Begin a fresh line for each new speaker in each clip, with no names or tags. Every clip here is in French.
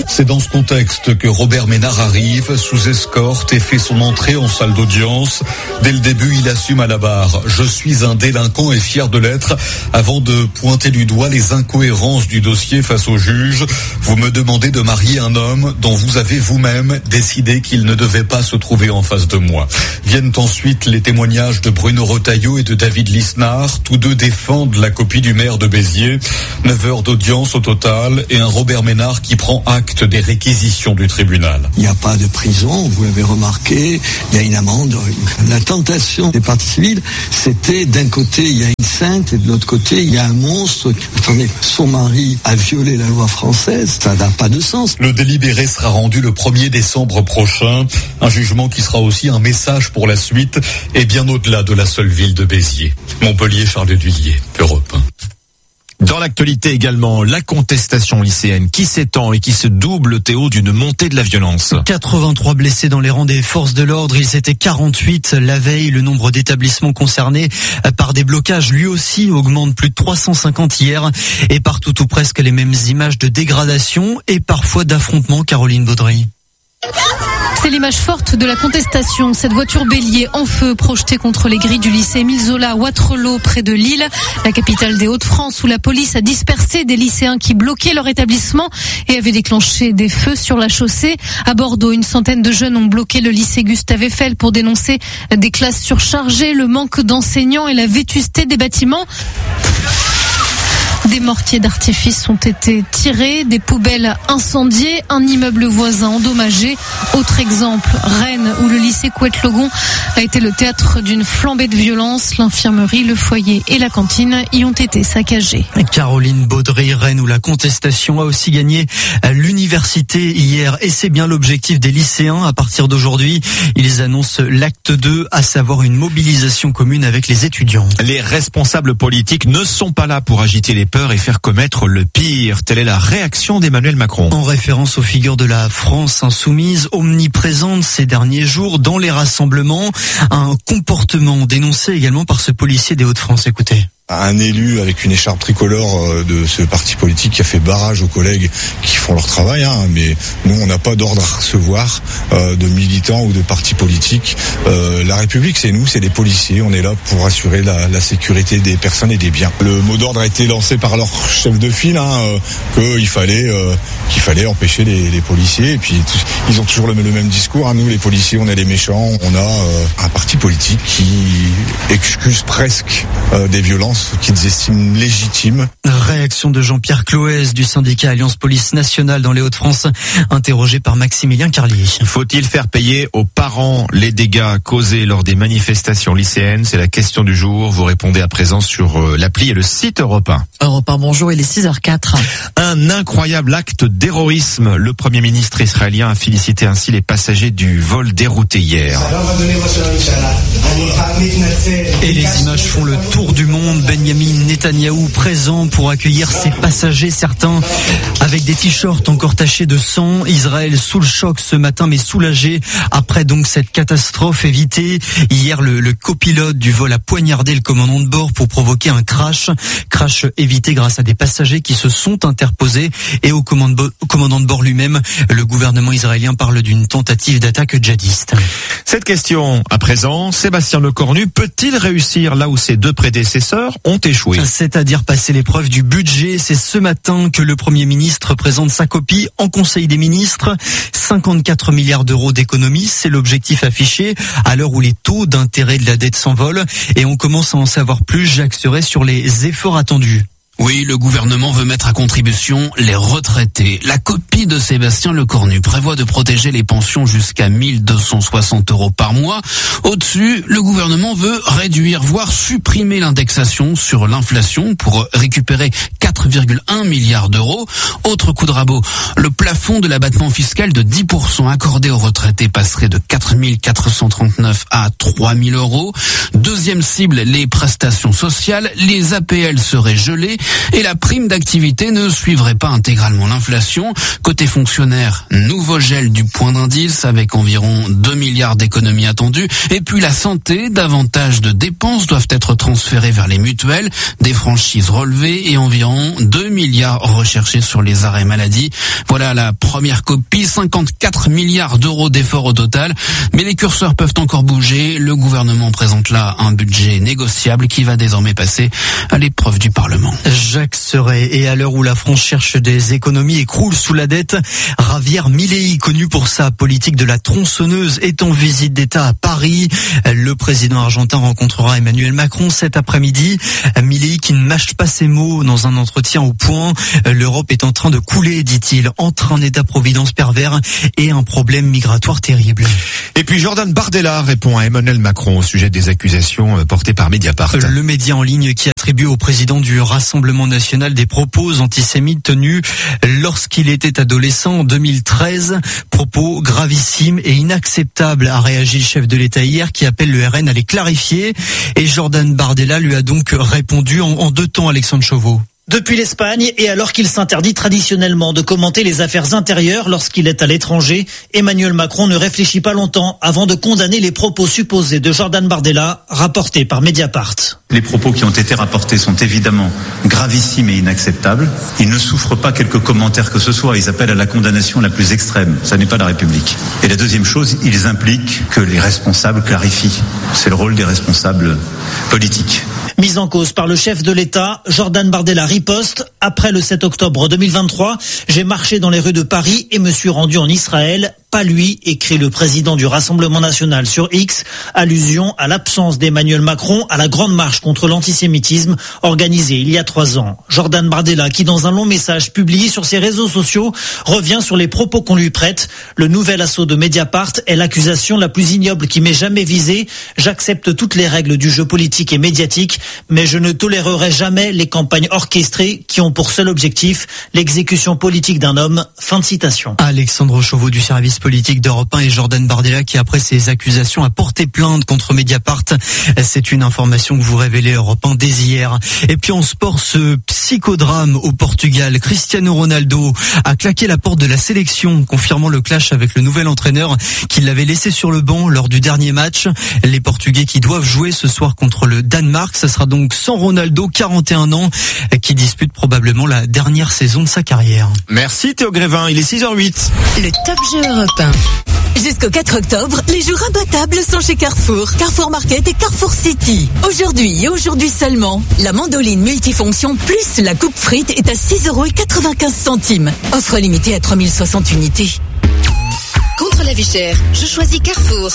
C'est dans ce contexte que Robert Ménard arrive sous escorte et fait son entrée en salle d'audience. Dès le début, il assume à la barre. Je suis un délinquant et fier de l'être, avant de pointer du doigt les incohérences du dossier face au juge. Vous me demandez de marier un homme dont vous avez vous-même décidé qu'il ne devait pas se trouver en face de moi. Viennent ensuite les témoignages de Bruno Retailleau et de David Lisnard. Tous deux défendent la copie du maire de Béziers. 9 heures d'audience au total et un Robert Ménard qui prend acte des réquisitions du tribunal.
Il n'y a pas de prison, vous l'avez remarqué, il y a une amende. La tentation des parties civiles, c'était d'un côté il y a une sainte et de l'autre côté il y a un monstre. Attendez, son mari a violé la loi française, ça n'a pas de sens.
Le délibéré sera rendu le 1er décembre prochain. Un jugement qui sera aussi un message pour la suite et bien au-delà de la seule ville de Béziers. Montpellier, Charles Dulier, Europe 1.
Dans l'actualité également, la contestation lycéenne qui s'étend et qui se double, Théo, d'une montée de la violence.
83 blessés dans les rangs des forces de l'ordre. Ils étaient 48 la veille. Le nombre d'établissements concernés par des blocages, lui aussi, augmente plus de 350 hier. Et partout ou presque les mêmes images de dégradation et parfois d'affrontements. Caroline Baudry.
C'est l'image forte de la contestation. Cette voiture bélier en feu projetée contre les grilles du lycée Émile Zola à Wattrelos, près de Lille, la capitale des Hauts-de-France, où la police a dispersé des lycéens qui bloquaient leur établissement et avaient déclenché des feux sur la chaussée. À Bordeaux, une centaine de jeunes ont bloqué le lycée Gustave Eiffel pour dénoncer des classes surchargées, le manque d'enseignants et la vétusté des bâtiments. Des mortiers d'artifice ont été tirés, des poubelles incendiées, un immeuble voisin endommagé. Autre exemple, Rennes, où le lycée Couette-Logon a été le théâtre d'une flambée de violence. L'infirmerie, le foyer et la cantine y ont été saccagés.
Caroline Baudry, Rennes, où la contestation a aussi gagné l'université hier. Et c'est bien l'objectif des lycéens. À partir d'aujourd'hui, ils annoncent l'acte 2, à savoir une mobilisation commune avec les étudiants.
Les responsables politiques ne sont pas là pour agiter les peurs et faire commettre le pire. Telle est la réaction d'Emmanuel Macron.
En référence aux figures de la France insoumise, omniprésente ces derniers jours dans les rassemblements, un comportement dénoncé également par ce policier des Hauts-de-France. Écoutez.
Un élu avec une écharpe tricolore de ce parti politique qui a fait barrage aux collègues qui font leur travail, mais nous on n'a pas d'ordre à recevoir de militants ou de partis politiques. La République c'est nous, c'est les policiers, on est là pour assurer la sécurité des personnes et des biens. Le mot d'ordre a été lancé par leur chef de file, qu'il fallait empêcher les policiers, et puis ils ont toujours le même discours, nous les policiers on est les méchants, on a un parti politique qui excuse presque des violences qu'ils estiment légitimes.
Réaction de Jean-Pierre Cloès du syndicat Alliance Police Nationale dans les Hauts-de-France, interrogé par Maximilien Carlier.
Faut-il faire payer aux parents les dégâts causés lors des manifestations lycéennes? C'est la question du jour. Vous répondez à présent sur l'appli et le site Europe 1.
Europe 1, bonjour, il est 6h04.
Un incroyable acte d'héroïsme. Le Premier ministre israélien a félicité ainsi les passagers du vol dérouté hier.
Et les images font le tour du monde. Benjamin Netanyahou présent pour accueillir ses passagers, certains avec des t-shirts encore tachés de sang. Israël sous le choc ce matin, mais soulagé après donc cette catastrophe évitée. Hier, le copilote du vol a poignardé le commandant de bord pour provoquer un crash évité grâce à des passagers qui se sont interposés et au commandant de bord lui-même. Le gouvernement israélien parle d'une tentative d'attaque djihadiste.
Cette question à présent, Sébastien Lecornu peut-il réussir là où ses deux prédécesseurs ont échoué?
C'est-à-dire passer l'épreuve du budget. C'est ce matin que le Premier ministre présente sa copie en Conseil des ministres. 54 milliards d'euros d'économies, c'est l'objectif affiché à l'heure où les taux d'intérêt de la dette s'envolent. Et on commence à en savoir plus. Jacques Serret sur les efforts attendus.
Oui, le gouvernement veut mettre à contribution les retraités. La copie de Sébastien Lecornu prévoit de protéger les pensions jusqu'à 1 260 € par mois. Au-dessus, le gouvernement veut réduire, voire supprimer l'indexation sur l'inflation pour récupérer 4,1 milliards d'euros. Autre coup de rabot, le plafond de l'abattement fiscal de 10% accordé aux retraités passerait de 4 439 à 3 000 €. Deuxième cible, les prestations sociales. Les APL seraient gelées et la prime d'activité ne suivrait pas intégralement l'inflation. Côté fonctionnaires, nouveau gel du point d'indice avec environ 2 milliards d'économies attendues. Et puis la santé, davantage de dépenses doivent être transférées vers les mutuelles, des franchises relevées et environ 2 milliards recherchés sur les arrêts maladie. Voilà la première copie, 54 milliards d'euros d'efforts au total. Mais les curseurs peuvent encore bouger. Le gouvernement présente là un budget négociable qui va désormais passer à l'épreuve du Parlement.
Jacques Serret, et à l'heure où la France cherche des économies et croule sous la dette, Javier Milei, connu pour sa politique de la tronçonneuse, est en visite d'État à Paris. Le président argentin rencontrera Emmanuel Macron cet après-midi. Milei qui ne mâche pas ses mots dans un entretien au Point. L'Europe est en train de couler, dit-il, entre un État-providence pervers et un problème migratoire terrible.
Et puis Jordan Bardella répond à Emmanuel Macron au sujet des accusations portées par Mediapart.
Le média en ligne qui attribue au président du Rassemblement national des propos antisémites tenus lorsqu'il était adolescent en 2013. Propos gravissimes et inacceptables, a réagi le chef de l'État hier, qui appelle le RN à les clarifier. Et Jordan Bardella lui a donc répondu en 2 temps, Alexandre Chauveau.
Depuis l'Espagne, et alors qu'il s'interdit traditionnellement de commenter les affaires intérieures lorsqu'il est à l'étranger, Emmanuel Macron ne réfléchit pas longtemps avant de condamner les propos supposés de Jordan Bardella, rapportés par Mediapart.
Les propos qui ont été rapportés sont évidemment gravissimes et inacceptables. Ils ne souffrent pas quelques commentaires que ce soit. Ils appellent à la condamnation la plus extrême. Ça n'est pas la République. Et la deuxième chose, ils impliquent que les responsables clarifient. C'est le rôle des responsables politiques.
Mis en cause par le chef de l'État, Jordan Bardella riposte. Après le 7 octobre 2023, j'ai marché dans les rues de Paris et me suis rendu en Israël. Pas lui, écrit le président du Rassemblement national sur X, allusion à l'absence d'Emmanuel Macron à la grande marche contre l'antisémitisme organisée il y a 3 ans. Jordan Bardella, qui dans un long message publié sur ses réseaux sociaux, revient sur les propos qu'on lui prête. Le nouvel assaut de Mediapart est l'accusation la plus ignoble qui m'ait jamais visée. J'accepte toutes les règles du jeu politique et médiatique, mais je ne tolérerai jamais les campagnes orchestrées qui ont pour seul objectif l'exécution politique d'un homme. Fin de citation.
Alexandre Chauveau du service politique d'Europe 1 et Jordan Bardella qui, après ces accusations, a porté plainte contre Mediapart. C'est une information que vous révélez Europe 1 dès hier. Et puis en sport, ce psychodrame au Portugal. Cristiano Ronaldo a claqué la porte de la sélection, confirmant le clash avec le nouvel entraîneur qui l'avait laissé sur le banc lors du dernier match. Les Portugais qui doivent jouer ce soir contre le Danemark. Ça sera donc sans Ronaldo, 41 ans, qui dispute probablement la dernière saison de sa carrière.
Merci Théo Grévin, il est 6h08.
Le Top Jeu Europe 1. Jusqu'au 4 octobre, les jours imbattables sont chez Carrefour, Carrefour Market et Carrefour City. Aujourd'hui et aujourd'hui seulement, la mandoline multifonction plus la coupe frite est à 6,95 €. Offre limitée à 3060 unités. Contre la vie chère, je choisis Carrefour.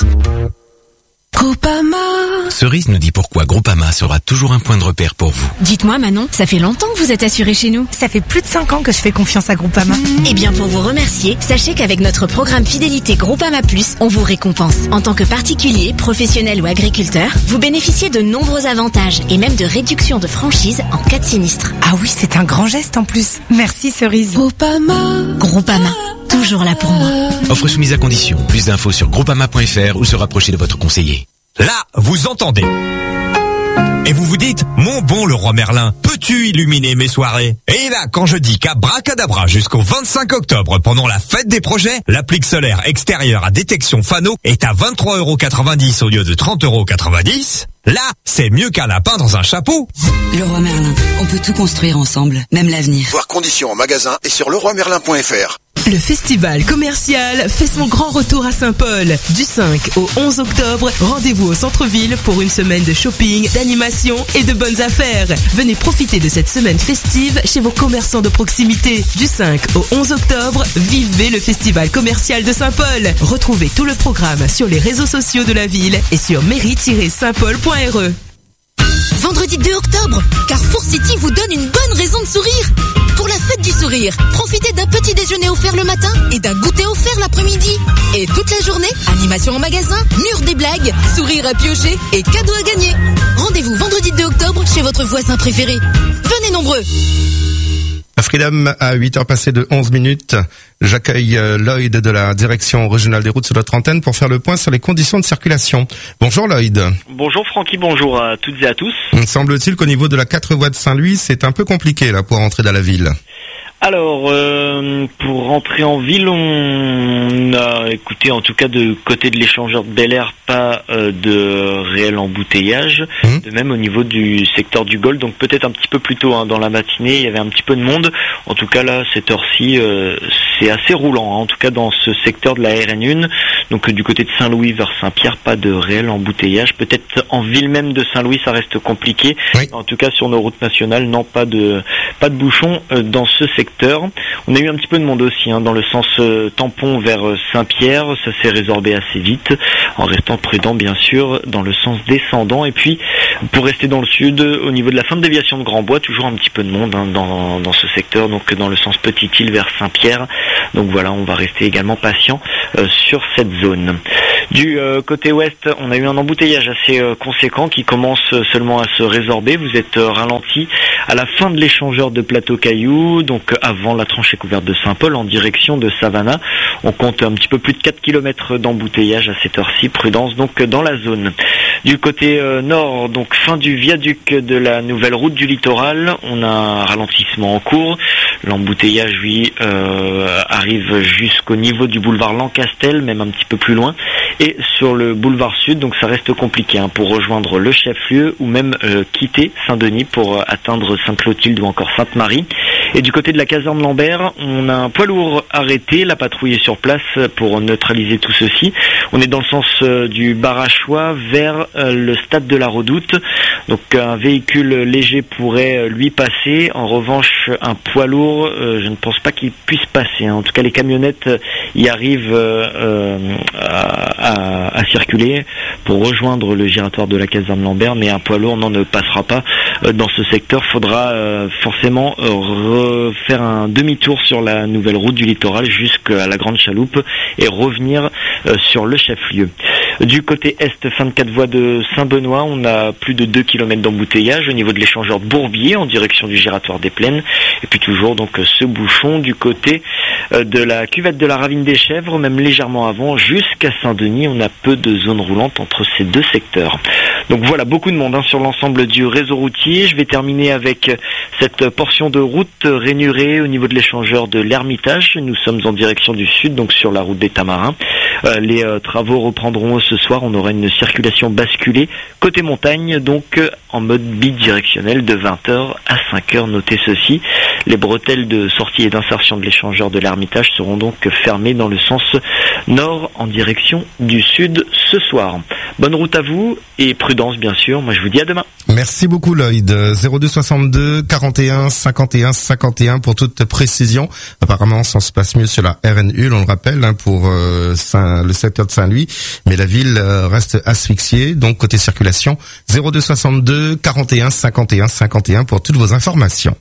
Groupama.
Cerise nous dit pourquoi Groupama sera toujours un point de repère pour vous.
Dites-moi Manon, ça fait longtemps que vous êtes assuré chez nous.
Ça fait plus de 5 ans que je fais confiance à Groupama.
Eh bien pour vous remercier, sachez qu'avec notre programme fidélité Groupama Plus, on vous récompense. En tant que particulier, professionnel ou agriculteur, vous bénéficiez de nombreux avantages et même de réductions de franchise en cas de sinistre.
Ah oui, c'est un grand geste en plus. Merci Cerise.
Groupama, toujours là pour moi.
Offre soumise à condition. Plus d'infos sur groupama.fr ou se rapprocher de votre conseiller.
Là, vous entendez. Et vous vous dites, mon bon Leroy Merlin, peux-tu illuminer mes soirées? Et là, quand je dis qu'abracadabra jusqu'au 25 octobre, pendant la fête des projets, l'applique solaire extérieure à détection Fano est à 23,90 € au lieu de 30,90 €, là, c'est mieux qu'un lapin dans un chapeau.
Leroy Merlin, on peut tout construire ensemble, même l'avenir.
Voir conditions en magasin et sur leroymerlin.fr.
Le festival commercial fait son grand retour à Saint-Paul. Du 5 au 11 octobre, rendez-vous au centre-ville pour une semaine de shopping, d'animation et de bonnes affaires. Venez profiter de cette semaine festive chez vos commerçants de proximité. Du 5 au 11 octobre, vivez le festival commercial de Saint-Paul. Retrouvez tout le programme sur les réseaux sociaux de la ville et sur mairie-saintpaul.re.
Vendredi 2 octobre, Carrefour City vous donne une bonne raison de sourire. Pour la fête du sourire, profitez d'un petit déjeuner offert le matin et d'un goûter offert l'après-midi. Et toute la journée, animation en magasin, mur des blagues, sourire à piocher et cadeaux à gagner. Rendez-vous vendredi 2 octobre chez votre voisin préféré. Venez nombreux.
Freedom à 8h passées de 11 minutes. J'accueille Lloyd de la direction régionale des routes sur notre antenne pour faire le point sur les conditions de circulation. Bonjour Lloyd.
Bonjour Francky, bonjour à toutes et à tous.
Semble-t-il qu'au niveau de la 4 voies de Saint-Louis, c'est un peu compliqué là pour entrer dans la ville.
Alors, pour rentrer en ville, on a écouté, en tout cas de côté de l'échangeur de Bel-Air, pas de réel embouteillage. De même au niveau du secteur du Gold, donc peut-être un petit peu plus tôt dans la matinée, il y avait un petit peu de monde. En tout cas là, cette heure-ci, c'est assez roulant, en tout cas dans ce secteur de la RN1. Donc du côté de Saint-Louis vers Saint-Pierre, pas de réel embouteillage. Peut-être en ville même de Saint-Louis, ça reste compliqué. Oui. En tout cas sur nos routes nationales, non, pas de bouchons dans ce secteur. On a eu un petit peu de monde aussi dans le sens tampon vers Saint-Pierre, ça s'est résorbé assez vite, en restant prudent bien sûr dans le sens descendant. Et puis pour rester dans le sud, au niveau de la fin de déviation de Grand-Bois, toujours un petit peu de monde dans ce secteur, donc dans le sens Petite-Île vers Saint-Pierre. Donc voilà, on va rester également patient sur cette zone. Du côté ouest, on a eu un embouteillage assez conséquent qui commence seulement à se résorber. Vous êtes ralenti à la fin de l'échangeur de Plateau-Cailloux, donc avant la tranchée couverte de Saint-Paul en direction de Savannah. On compte un petit peu plus de 4 km d'embouteillage à cette heure-ci. Prudence donc dans la zone. Du côté nord, donc fin du viaduc de la nouvelle route du littoral, on a un ralentissement en cours. L'embouteillage, lui, arrive jusqu'au niveau du boulevard Lancastel, même un petit peu plus loin. Et sur le boulevard sud, donc ça reste compliqué pour rejoindre le chef-lieu ou même quitter Saint-Denis pour atteindre Sainte-Clotilde ou encore Sainte-Marie. Et du côté de la caserne Lambert, on a un poids lourd arrêté, la patrouille est sur place pour neutraliser tout ceci. On est dans le sens du Barachois vers le stade de la Redoute. Donc un véhicule léger pourrait lui passer. En revanche, un poids lourd, je ne pense pas qu'il puisse passer. En tout cas, les camionnettes y arrivent à circuler pour rejoindre le giratoire de la caserne Lambert, mais un poids lourd ne passera pas dans ce secteur. Faudra forcément faire un demi-tour sur la nouvelle route du littoral jusqu'à la Grande Chaloupe et revenir sur le chef-lieu. Du côté est, fin de 4 voies de Saint-Benoît, on a plus de 2 km d'embouteillage au niveau de l'échangeur de Bourbier en direction du giratoire des Plaines. Et puis toujours donc ce bouchon du côté de la cuvette de la Ravine des Chèvres, même légèrement avant, jusqu'à Saint-Denis. On a peu de zones roulantes entre ces deux secteurs. Donc voilà, beaucoup de monde sur l'ensemble du réseau routier. Je vais terminer avec cette portion de route rainurée au niveau de l'échangeur de l'Ermitage. Nous sommes en direction du sud, donc sur la route des Tamarins. Les travaux reprendront ce soir. On aura une circulation basculée côté montagne, donc en mode bidirectionnel de 20h à 5h. Notez ceci, les bretelles de sortie et d'insertion de l'échangeur de l'Ermitage seront donc fermées dans le sens nord en direction du sud ce soir. Bonne route à vous et prudence bien sûr. Moi je vous dis à demain.
Merci beaucoup Lloyd. 02 62 41 51 51 pour toute précision. Apparemment ça se passe mieux sur la RN1, on le rappelle, pour le secteur de Saint-Louis, mais la ville reste asphyxiée. Donc côté circulation, 02 62 41 51 51 pour toutes vos informations.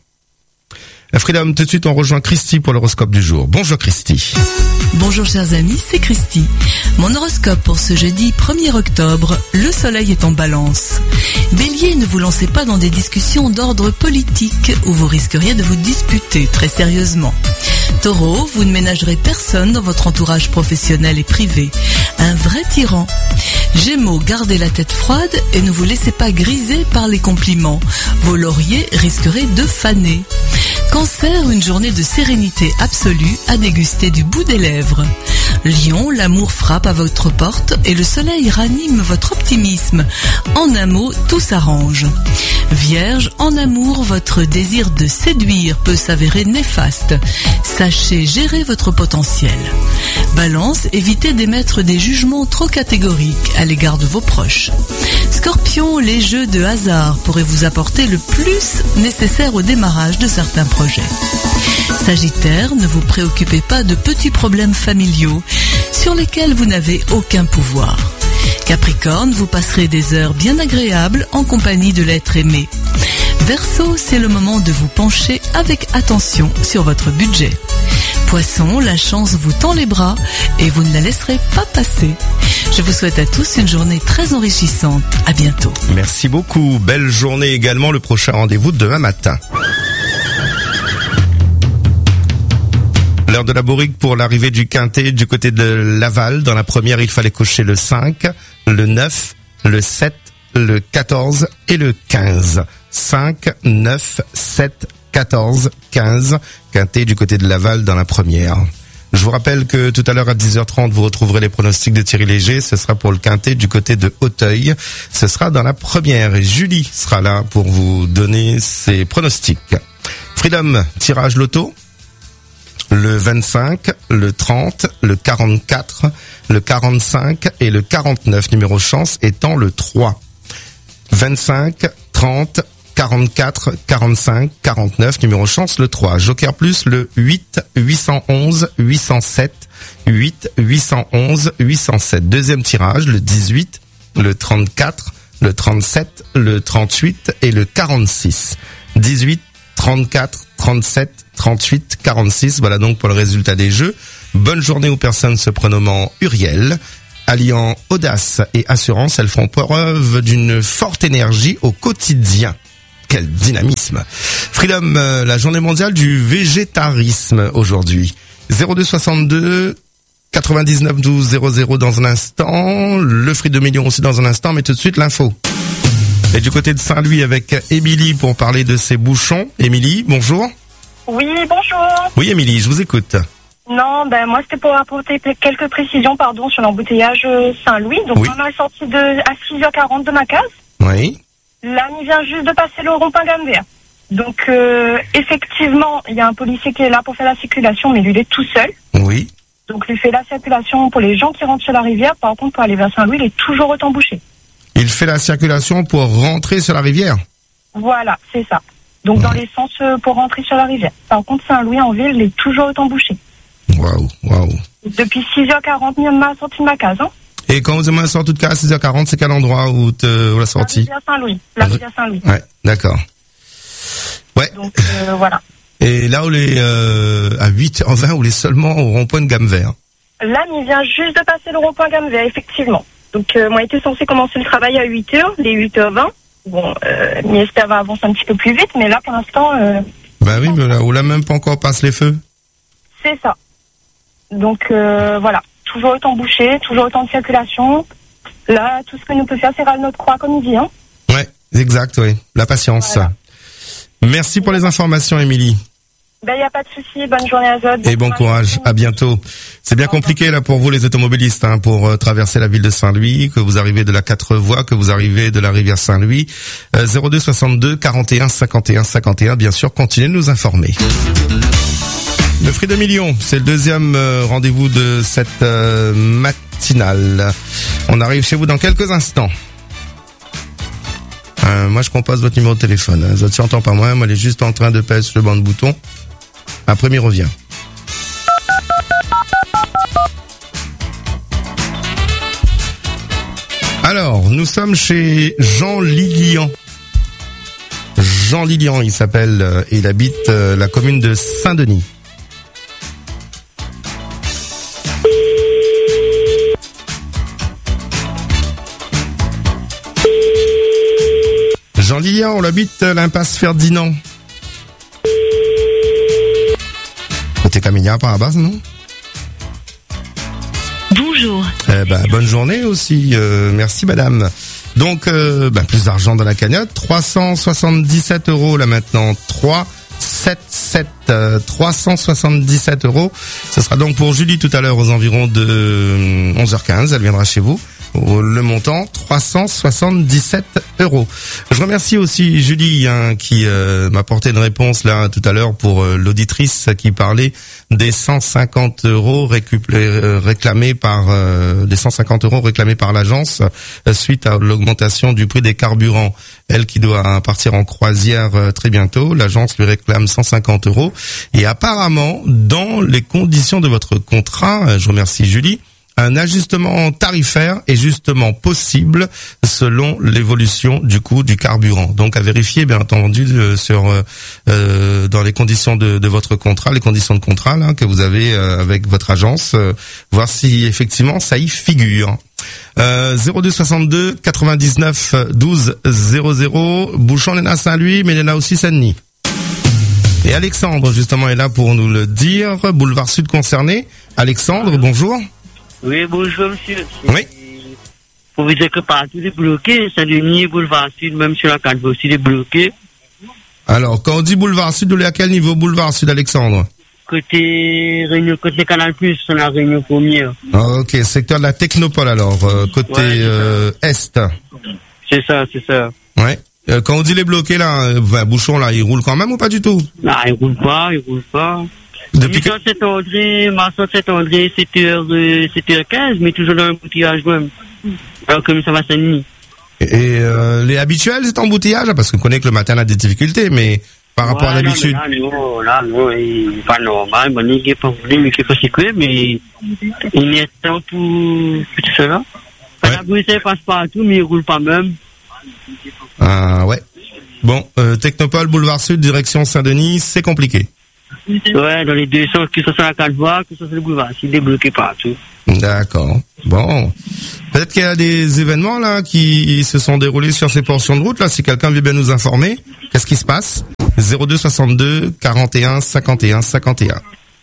Freedom, tout de suite on rejoint Christy pour l'horoscope du jour. Bonjour Christy.
Bonjour chers amis, c'est Christy. Mon horoscope pour ce jeudi 1er octobre, le soleil est en balance. Bélier, ne vous lancez pas dans des discussions d'ordre politique où vous risqueriez de vous disputer très sérieusement. Taureau, vous ne ménagerez personne dans votre entourage professionnel et privé. Un vrai tyran. Gémeaux, gardez la tête froide et ne vous laissez pas griser par les compliments. Vos lauriers risqueraient de faner. Cancer, une journée de sérénité absolue à déguster du bout des lèvres. Lion, l'amour frappe à votre porte et le soleil ranime votre optimisme. En un mot, tout s'arrange. Vierge, en amour, votre désir de séduire peut s'avérer néfaste. Sachez gérer votre potentiel. Balance, évitez d'émettre des jugements trop catégoriques à l'égard de vos proches. Scorpion, les jeux de hasard pourraient vous apporter le plus nécessaire au démarrage de certains projets. Sagittaire, ne vous préoccupez pas de petits problèmes familiaux sur lesquels vous n'avez aucun pouvoir. Capricorne, vous passerez des heures bien agréables en compagnie de l'être aimé. Verseau, c'est le moment de vous pencher avec attention sur votre budget. Poisson, la chance vous tend les bras et vous ne la laisserez pas passer. Je vous souhaite à tous une journée très enrichissante. À bientôt.
Merci beaucoup. Belle journée également. Le prochain rendez-vous demain matin. L'heure de la bourrique pour l'arrivée du quintet du côté de Laval. Dans la première, il fallait cocher le 5, le 9, le 7, le 14 et le 15. 5, 9, 7, 14, 15. Quintet du côté de Laval dans la première. Je vous rappelle que tout à l'heure à 10h30, vous retrouverez les pronostics de Thierry Léger. Ce sera pour le quintet du côté de Hauteuil. Ce sera dans la première et Julie sera là pour vous donner ses pronostics. Freedom, tirage loto. Le 25, le 30, le 44, le 45 et le 49. Numéro chance étant le 3. 25, 30, 44, 45, 49, numéro chance le 3. Joker plus le 8, 811, 807, 8, 811, 807. Deuxième tirage, le 18, le 34, le 37, le 38 et le 46. 18, 34, 37, 38, 46. Voilà donc pour le résultat des jeux. Bonne journée aux personnes se prénommant Uriel. Alliant audace et assurance, elles font preuve d'une forte énergie au quotidien. Quel dynamisme. Freedom, la journée mondiale du végétarisme aujourd'hui. 0262 99 12 00 dans un instant. Le Free 2 millions aussi dans un instant, mais tout de suite l'info. Et du côté de Saint-Louis avec Émilie pour parler de ces bouchons. Émilie, bonjour.
Oui, bonjour.
Oui, Émilie, je vous écoute.
Non, moi c'était pour apporter quelques précisions sur l'embouteillage Saint-Louis. Donc
oui.
maman est sortie à 6h40 de ma case.
Oui.
L'ami vient juste de passer le rond-point Gamme-Vert. Donc effectivement, il y a un policier qui est là pour faire la circulation, mais lui il est tout seul.
Oui.
Donc il fait la circulation pour les gens qui rentrent sur la rivière. Par contre, pour aller vers Saint-Louis, il est toujours autant bouché. Il
fait la circulation pour rentrer sur la rivière.
Voilà, c'est ça. Donc dans les sens pour rentrer sur la rivière. Par contre, Saint-Louis en ville, il est toujours autant bouché.
Waouh.
Depuis 6h40, il m'a sorti de ma case. Hein.
Et quand vous avez sorti de case à 6h40, c'est quel endroit où la sortie?
La rivière Saint-Louis.
Ouais, d'accord. Ouais.
Donc voilà.
Et là où à 8h20, où il est seulement au rond-point de Gamme-Vert.
Là, il vient juste de passer le rond-point Gamme-Vert, effectivement. Donc moi, j'étais censé commencer le travail à 8h, les 8h20. Bon, Miester va avancer un petit peu plus vite, mais là, pour l'instant...
oui, mais là, où là même pas encore passe les feux.
C'est ça. Donc voilà, toujours autant bouché, toujours autant de circulation. Là, tout ce que nous peut faire, c'est râler notre croix, comme il dit. Hein.
Ouais, exact, oui. La patience. Voilà. Merci pour les informations, Émilie.
Il n'y a pas de souci. Bonne journée à Zod.
Et bon courage. À bientôt. C'est bien compliqué là pour vous les automobilistes, pour traverser la ville de Saint-Louis, que vous arrivez de la 4 voies, que vous arrivez de la rivière Saint-Louis. 02 62 41 51 51. Bien sûr, continuez de nous informer. Le Free 2 millions, c'est le deuxième rendez-vous de cette matinale. On arrive chez vous dans quelques instants. Moi, je compose votre numéro de téléphone. Vous ne entend pas moi, elle est juste en train de peser sur le banc de bouton. Après, il revient. Alors, nous sommes chez Jean Lilian. Jean Lilian, il s'appelle, il habite la commune de Saint-Denis. Jean Lilian, on habite l'impasse Ferdinand. Côté Camilla par la base, non?
Bonjour.
Bonne journée aussi. Merci madame. Donc plus d'argent dans la cagnotte, 377 € là maintenant. 377 €. Ce sera donc pour Julie tout à l'heure aux environs de 11h15. Elle viendra chez vous. Le montant 377 €. Je remercie aussi Julie qui m'a apporté une réponse là tout à l'heure pour l'auditrice qui parlait des 150 € réclamés par des 150 € réclamés par l'agence suite à l'augmentation du prix des carburants. Elle qui doit partir en croisière très bientôt, l'agence lui réclame 150 € et apparemment dans les conditions de votre contrat, je remercie Julie, un ajustement tarifaire est justement possible selon l'évolution du coût du carburant. Donc à vérifier bien entendu dans les conditions de votre contrat, les conditions de contrat là que vous avez avec votre agence, voir si effectivement ça y figure. 02 62 99 12 00. Bouchon est à Saint-Louis, mais il y en a aussi Saint-Denis. Et Alexandre justement est là pour nous le dire. Boulevard Sud concerné. Alexandre, bonjour.
Oui, bonjour monsieur.
Oui.
Pour vous dire que partout est bloqué, Saint-Denis, Boulevard Sud, même sur la 4 aussi est bloqué.
Alors, quand on dit boulevard sud, on est à quel niveau boulevard sud, Alexandre?
Côté Réunion, côté Canal+, on a Réunion Premier.
Ok, secteur de la Technopole alors, côté est.
C'est ça.
Ouais. Quand on dit les bloqués là, bouchons là, ils roulent quand même ou pas du tout?
Non, ils roulent pas. Depuis que... Saint-André, 7h15, mais toujours dans l'embouteillage même. Alors comme ça va Saint-Denis.
Et les habituels, c'est embouteillage? Parce qu'on connaît que le matin on a des difficultés, mais par rapport à l'habitude.
Là, il est pas normal. Bon, il n'est pas voulu, mais il est pas sécuré, mais il est temps pour tout cela. La Bruxelles passe partout, mais il roule pas même.
Ah, ouais. Bon, Technopole, boulevard sud, direction Saint-Denis, c'est compliqué.
Ouais, dans les deux sens, que ce soit la 4 voies, que ce soit le boulevard, il est bloqué partout.
D'accord. Bon. Peut-être qu'il y a des événements là qui se sont déroulés sur ces portions de route là. Si quelqu'un veut bien nous informer, qu'est-ce qui se passe? 02 62 41 51 51.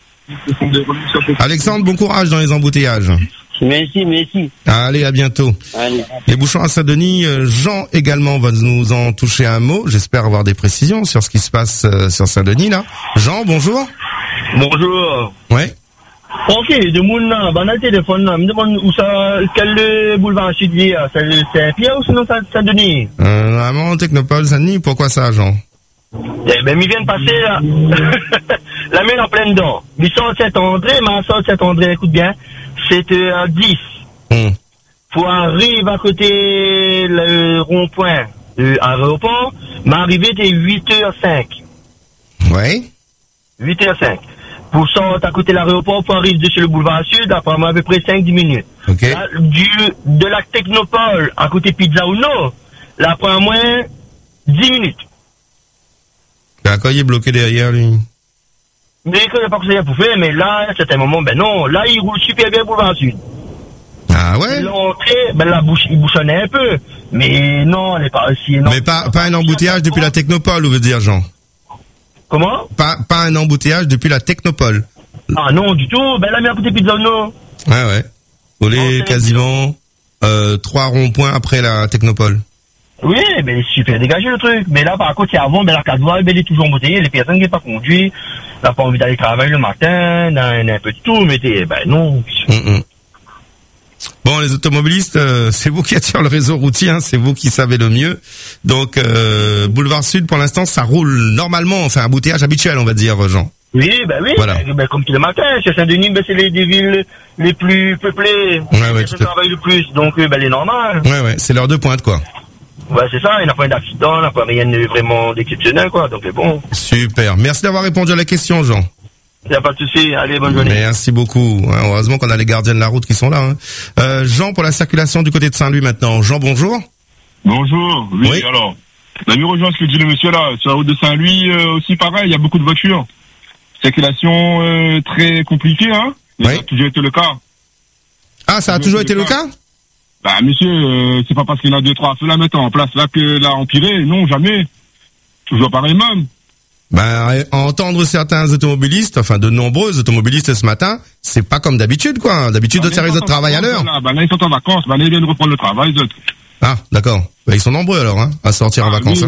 Alexandre, bon courage dans les embouteillages.
Merci.
Allez, à bientôt.
Allez.
Les bouchons à Saint-Denis, Jean également va nous en toucher un mot. J'espère avoir des précisions sur ce qui se passe sur Saint-Denis là. Jean, bonjour.
Bonjour.
Ouais.
Ok, de mon dans le téléphone, me demande où ça, quel boulevard sud c'est Saint-Pierre ou sinon Saint-Denis?
Vraiment, Technopole, Saint-Denis, pourquoi ça, Jean?
Eh ben, ils viennent passer là. La main en pleine dent. Ils sont Saint-André, mais Saint-André, écoute bien, c'est à 10. Pour arriver à côté le rond-point aéroport, mais arriver dès 8h05.
Ouais.
8h05. Pour sortir à côté de l'aéroport, pour arriver dessus le boulevard sud, après à peu près 5-10 minutes.
Okay.
Là, de la Technopole à côté Pizza Uno, là, après à moins 10 minutes.
D'accord, il est bloqué derrière, lui.
Mais il n'a pas conseillé pour faire, mais là, à un certain moment, ben non, là, il roule super bien le boulevard sud.
Ah ouais?
L'entrée, ben là, il bouchonnait un peu. Mais non, elle n'est pas aussi énorme.
Mais pas un embouteillage depuis la Technopole, vous veut dire, Jean?
Comment?
Pas un embouteillage depuis la Technopole.
Ah non, du tout. Ben là, mais à côté Pizza Uno.
Ouais. On est quasiment 3 ronds-points après la Technopole.
Oui, ben c'est super dégagé le truc. Mais là, par contre, c'est avant, ben la 4 voies, ben elle est toujours embouteillée. Les personnes qui n'ont pas conduit, n'ont pas envie d'aller travailler le matin, un peu de tout, mais ben non.
Bon, les automobilistes, c'est vous qui attirez le réseau routier, hein, c'est vous qui savez le mieux. Donc, boulevard Sud, pour l'instant, ça roule normalement, enfin, embouteillage habituel, on va dire, Jean.
Oui, oui. Voilà. Ben, comme tous les matins, chez Saint-Denis, ben, c'est des villes les plus peuplées.
Ouais,
qui travaillent le plus, donc, ben, c'est normal.
Ouais, c'est l'heure de pointe, quoi.
Ouais, c'est ça, il n'y a pas d'accident, il n'y a pas rien de vraiment d'exceptionnel, quoi, donc c'est bon.
Super. Merci d'avoir répondu à la question, Jean.
Il n'y a pas de souci. Allez, bonne journée.
Merci beaucoup. Heureusement qu'on a les gardiens de la route qui sont là. Hein. Jean, pour la circulation du côté de Saint-Louis maintenant. Jean, bonjour.
Bonjour. Oui. Alors, on a vu rejoindre ce que dit le monsieur là. Sur la route de Saint-Louis, aussi pareil, il y a beaucoup de voitures. Circulation très compliquée, hein. Ça a toujours été le cas.
Ah, ça a toujours été le cas?
Bah, monsieur, c'est pas parce qu'il y en a 2-3 à ceux-là mettre en place là que l'a empiré. Non, jamais. Toujours pareil même.
Ben, entendre certains automobilistes, enfin de nombreux automobilistes ce matin, c'est pas comme d'habitude, quoi. D'habitude, d'autres services de travail à l'heure.
Là, ils sont en vacances, ils viennent reprendre le travail, les autres.
Ah, d'accord. Ben, ils sont nombreux alors, hein, à sortir en vacances.